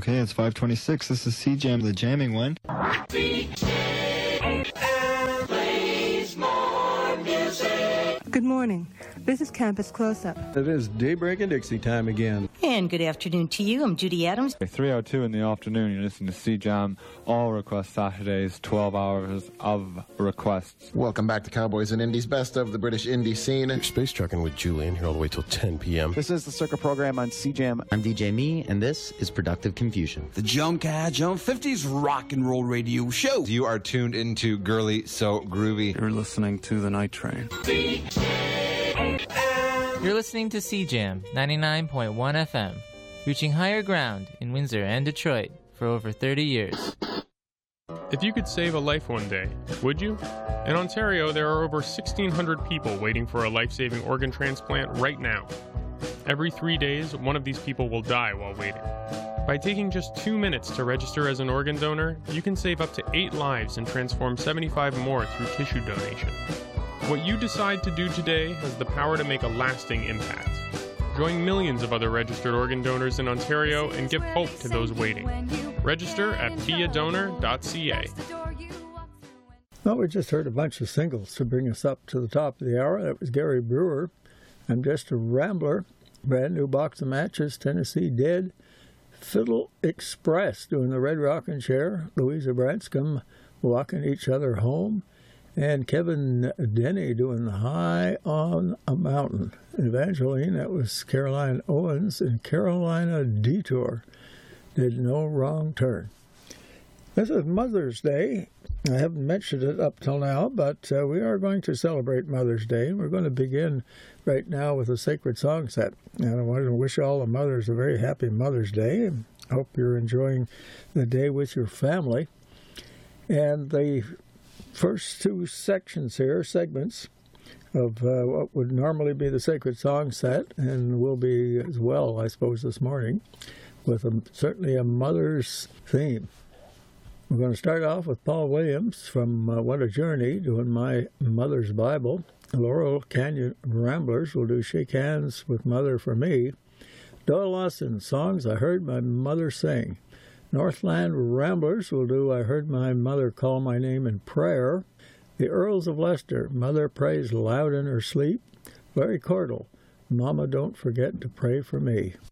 Okay, it's 5:26. This is C-Jam, the jamming one. Good morning. This is Campus Close-Up. It is Daybreak and Dixie time again. And good afternoon to you. I'm Judy Adams. 3:02 in the afternoon, you're listening to C-Jam, all request Saturdays, 12 hours of requests. Welcome back to Cowboys and Indies, best of the British indie scene. You're space trucking with Julian here all the way till 10 p.m. This is the Circa program on C-Jam. I'm DJ Me, and this is Productive Confusion. The Junk 50s rock and roll radio show. You are tuned into Girly So Groovy. You're listening to The Night Train. You're listening to C-Jam 99.1 FM, reaching higher ground in Windsor and Detroit for over 30 years. If you could save a life one day, would you? In Ontario, there are over 1,600 people waiting for a life-saving organ transplant right now. Every 3 days, one of these people will die while waiting. By taking just 2 minutes to register as an organ donor, you can save up to 8 lives and transform 75 more through tissue donation. What you decide to do today has the power to make a lasting impact. Join millions of other registered organ donors in Ontario and give hope to those waiting. Register at beadonor.ca. Well, we just heard a bunch of singles to bring us up to the top of the hour. That was Gary Brewer. I'm Just a Rambler. Brand new box of matches. Tennessee Dead. Fiddle Express doing the Red Rockin' Chair. Louisa Branscombe Walking Each Other Home. And Kevin Denny doing High on a Mountain. Evangeline, that was Caroline Owens, and Carolina Detour did No Wrong Turn. This is Mother's Day. I haven't mentioned it up till now, but we are going to celebrate Mother's Day. We're going to begin right now with a sacred song set. And I want to wish all the mothers a very happy Mother's Day. I hope you're enjoying the day with your family. And the first two sections here, segments of what would normally be the sacred song set, and will be as well, I suppose, this morning, with certainly a mother's theme. We're going to start off with Paul Williams from What a Journey, doing My Mother's Bible. Laurel Canyon Ramblers will do Shake Hands with Mother for Me. Doyle Lawson, Songs I Heard My Mother Sing. Northland Ramblers will do I Heard My Mother Call My Name in Prayer. The Earls of Leicester, Mother Prays Loud in Her Sleep. Larry Cordell, Mama Don't Forget to Pray for Me.